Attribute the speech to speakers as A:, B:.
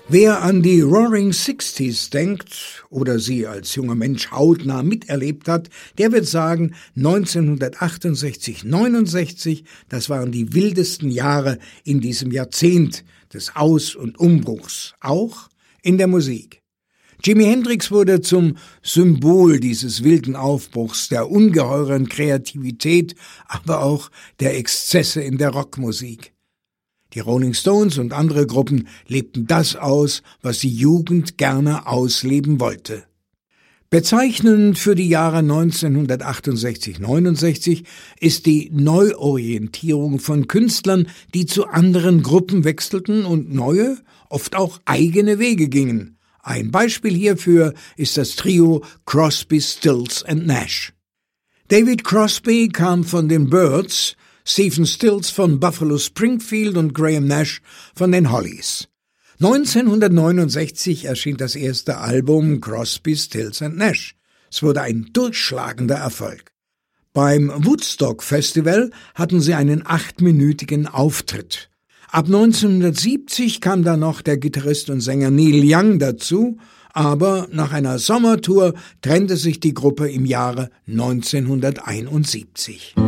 A: Wer an die Roaring Sixties denkt oder sie als junger Mensch hautnah miterlebt hat, der wird sagen, 1968, 69, das waren die wildesten Jahre in diesem Jahrzehnt des Aus- und Umbruchs, auch in der Musik. Jimi Hendrix wurde zum Symbol dieses wilden Aufbruchs, der ungeheuren Kreativität, aber auch der Exzesse in der Rockmusik. Die Rolling Stones und andere Gruppen lebten das aus, was die Jugend gerne ausleben wollte. Bezeichnend für die Jahre 1968-69 ist die Neuorientierung von Künstlern, die zu anderen Gruppen wechselten und neue, oft auch eigene Wege gingen. Ein Beispiel hierfür ist das Trio Crosby, Stills and Nash. David Crosby kam von den Byrds, Stephen Stills von Buffalo Springfield und Graham Nash von den Hollies. 1969 erschien das erste Album Crosby, Stills and Nash. Es wurde ein durchschlagender Erfolg. Beim Woodstock Festival hatten sie einen 8-minütigen Auftritt. Ab 1970 kam dann noch der Gitarrist und Sänger Neil Young dazu, aber nach einer Sommertour trennte sich die Gruppe im Jahre 1971.